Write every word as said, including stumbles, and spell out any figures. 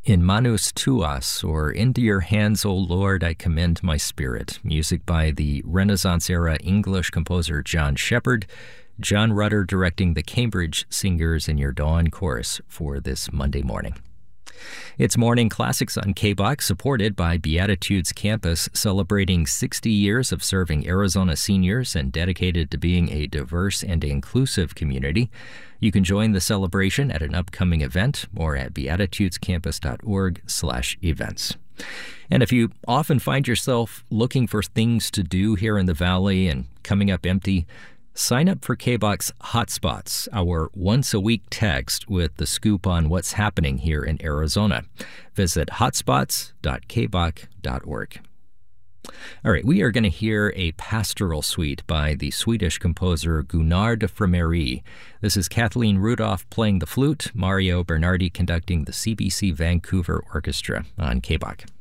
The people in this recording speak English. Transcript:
In Manus Tuas, or Into Your Hands, O Lord, I Commend My Spirit. Music by the Renaissance-era English composer John Shepherd. John Rutter directing the Cambridge Singers in your Dawn Chorus for this Monday morning. It's Morning Classics on K B O C, supported by Beatitudes Campus, celebrating sixty years of serving Arizona seniors and dedicated to being a diverse and inclusive community. You can join the celebration at an upcoming event or at beatitudescampus.org slash events. And if you often find yourself looking for things to do here in the Valley and coming up empty, sign up for K B O C's Hotspots, our once-a-week text with the scoop on what's happening here in Arizona. Visit hotspots dot k b o c dot org. All right, we are going to hear a pastoral suite by the Swedish composer Gunnar de Framery. This is Kathleen Rudolph playing the flute, Mario Bernardi conducting the C B C Vancouver Orchestra on K B O C.